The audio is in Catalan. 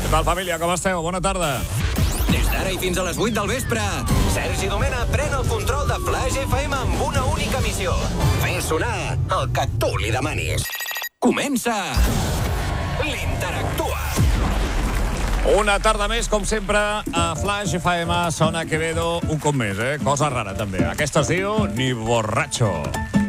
Què tal, família? Com esteu? Bona tarda. Des d'ara i fins a les 8 del vespre, Sergi Domena pren el control de Flash FM amb una única missió. Fer sonar el que tu li demanis. Comença l'Interactua. Una tarda més, com sempre, a Flash FM sona Quevedo un cop més, Cosa rara, també. Aquesta es diu Ni borratxo.